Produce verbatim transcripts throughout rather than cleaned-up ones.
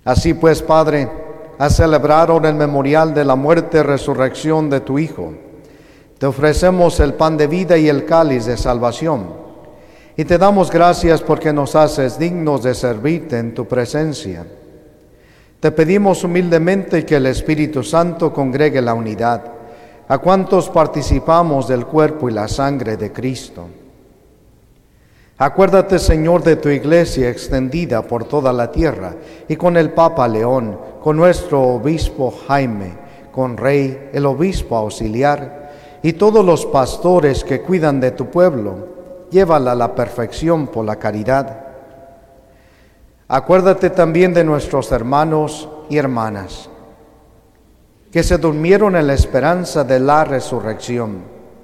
Así pues, Padre, a celebrar ahora el memorial de la muerte y resurrección de tu Hijo, te ofrecemos el pan de vida y el cáliz de salvación, y te damos gracias porque nos haces dignos de servirte en tu presencia. Te pedimos humildemente que el Espíritu Santo congregue la unidad a cuantos participamos del cuerpo y la sangre de Cristo. Acuérdate, Señor, de tu iglesia extendida por toda la tierra, y con el Papa León, con nuestro obispo Jaime, con Rey, el obispo auxiliar, y todos los pastores que cuidan de tu pueblo. Llévala a la perfección por la caridad. Acuérdate también de nuestros hermanos y hermanas, que se durmieron en la esperanza de la resurrección,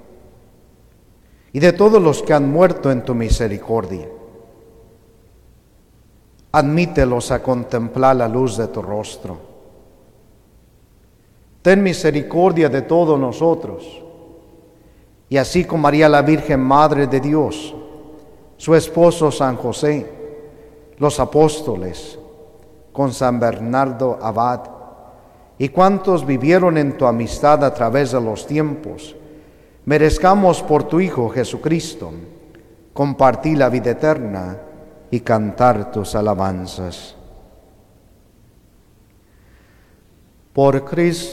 y de todos los que han muerto en tu misericordia. Admítelos a contemplar la luz de tu rostro. Ten misericordia de todos nosotros, y así con María la Virgen Madre de Dios, su esposo San José, los apóstoles, con San Bernardo Abad, y cuantos vivieron en tu amistad a través de los tiempos, merezcamos por tu Hijo Jesucristo compartir la vida eterna y cantar tus alabanzas. Por Cristo